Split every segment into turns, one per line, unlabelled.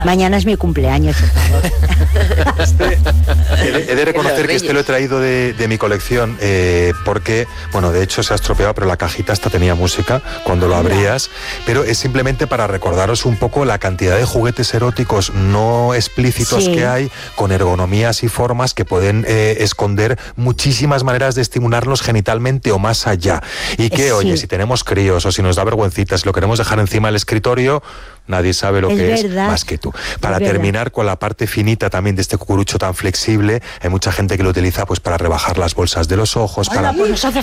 Mañana es mi cumpleaños, por favor.
He de reconocer que este lo he traído de mi colección porque, bueno, de hecho se ha estropeado, pero la cajita esta tenía música cuando lo abrías, pero es simplemente para recordaros un poco la cantidad de juguetes eróticos no explícitos que hay, con ergonomías y formas que pueden esconder muchísimas maneras de estimularnos genitalmente o más allá. Y que, oye, si tenemos críos o si nos da vergüencita, si lo queremos dejar encima del escritorio, nadie sabe lo que es más que tú. Para terminar con la parte finita también de este cucurucho tan flexible, hay mucha gente que lo utiliza pues para rebajar las bolsas de los ojos, para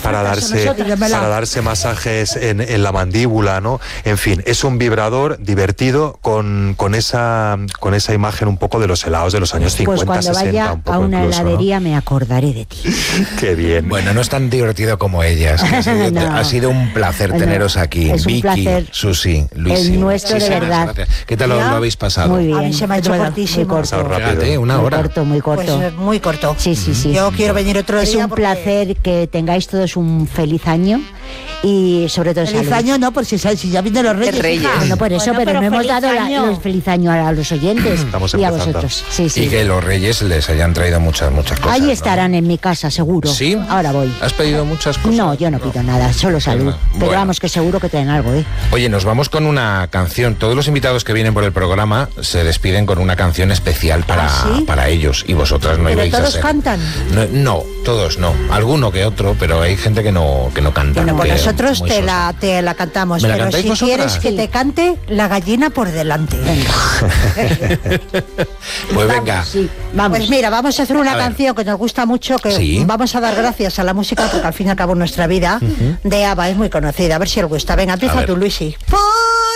darse masajes en la mandíbula, ¿no? En fin, es un vibrador divertido con esa imagen un poco de los helados de los años 50,
pues
60.
Cuando vaya a una heladería, ¿no? Me acordaré de ti.
Qué bien.
Bueno, no es tan divertido como ellas. Ha sido un placer teneros aquí.
Es
Vicky,
un placer.
Susi, Luis.
El nuestro de verdad.
¿Qué tal lo habéis pasado?
Muy bien.
A mí se me ha hecho cortísimo.
Muy corto.
Fíjate, una hora.
Muy corto.
Pues muy corto.
Sí.
Yo quiero venir otro día.
Es un placer que tengáis todos un feliz año y sobre todo
feliz
salud.
Año no, por si ya vienen los Reyes.
No, por eso,
Bueno,
pero no hemos dado el feliz año a los oyentes y a vosotros. Sí.
Y que los Reyes les hayan traído muchas cosas.
Ahí estarán, ¿no? En mi casa, seguro.
¿Sí?
Ahora voy.
¿Has pedido muchas cosas?
No, yo no pido nada, solo salud. Pero vamos, que seguro que tienen algo, ¿eh?
Oye, nos vamos con una canción. Todos los invitados que vienen por el programa se despiden con una canción especial para ellos. Y vosotras no ibais a ser.
¿Todos cantan?
No, todos no. Alguno que otro, pero hay gente que no canta.
Bueno, pues nosotros te la cantamos.
¿Me la
pero si
vosotras?
quieres que te cante, la gallina por delante.
Pues venga.
Vamos. Pues mira, vamos a hacer una canción que nos gusta mucho, que vamos a dar gracias a la música, porque al fin y al cabo nuestra vida de ABBA es muy conocida. A ver si os gusta. Venga, empieza tú, Luisi.